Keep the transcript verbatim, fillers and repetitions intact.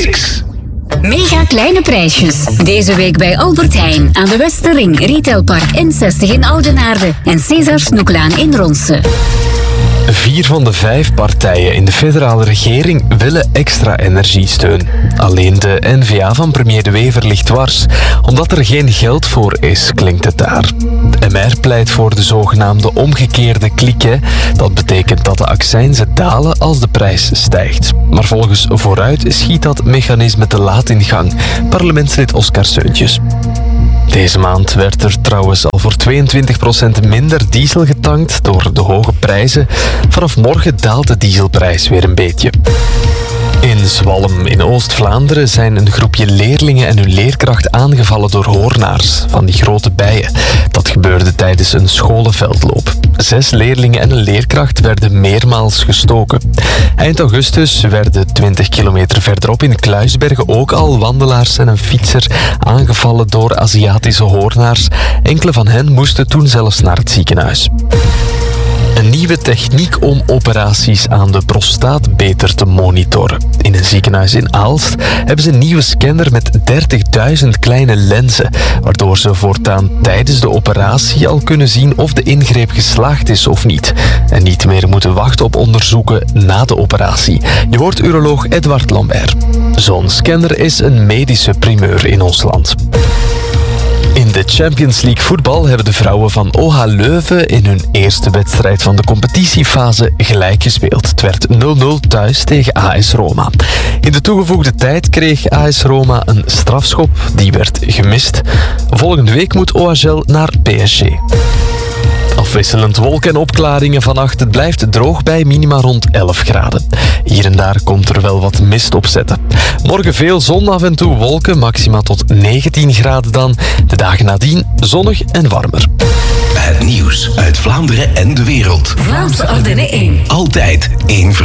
Dirks. Mega kleine prijsjes. Deze week bij Albert Heijn aan de Westerring, Retailpark N zestig in Oudenaarde en César Snoeklaan in Ronse. Vier van de vijf partijen in de federale regering willen extra energiesteun. Alleen de N V A van premier De Wever ligt dwars, omdat er geen geld voor is, klinkt het daar. M R pleit voor de zogenaamde omgekeerde kliek. Dat betekent dat de accijnzen dalen als de prijs stijgt. Maar volgens Vooruit schiet dat mechanisme te laat in gang. Parlementslid Oscar Seuntjes. Deze maand werd er trouwens al voor tweeëntwintig procent minder diesel getankt door de hoge prijzen. Vanaf morgen daalt de dieselprijs weer een beetje. In Zwalm in Oost-Vlaanderen zijn een groepje leerlingen en hun leerkracht aangevallen door hoornaars, van die grote bijen. Dat gebeurde tijdens een scholenveldloop. Zes leerlingen en een leerkracht werden meermaals gestoken. Eind augustus werden twintig kilometer verderop in Kluisbergen ook al wandelaars en een fietser aangevallen door Aziatische hoornaars. Enkele van hen moesten toen zelfs naar het ziekenhuis. Een nieuwe techniek om operaties aan de prostaat beter te monitoren. In een ziekenhuis in Aalst hebben ze een nieuwe scanner met dertigduizend kleine lenzen, waardoor ze voortaan tijdens de operatie al kunnen zien of de ingreep geslaagd is of niet. En niet meer moeten wachten op onderzoeken na de operatie. Je hoort uroloog Edward Lambert. Zo'n scanner is een medische primeur in ons land. In de Champions League voetbal hebben de vrouwen van O H Leuven in hun eerste wedstrijd van de competitiefase gelijk gespeeld. Het werd nul nul thuis tegen A S Roma. In de toegevoegde tijd kreeg A S Roma een strafschop, die werd gemist. Volgende week moet O H L naar P S G. Afwisselend wolken en opklaringen vannacht. Het blijft droog bij minima rond elf graden. Hier en daar komt er wel wat mist opzetten. Morgen veel zon, af en toe wolken, maxima tot negentien graden dan. De dagen nadien zonnig en warmer. Het nieuws uit Vlaanderen en de wereld. Vlaamse Ardennen één. Altijd één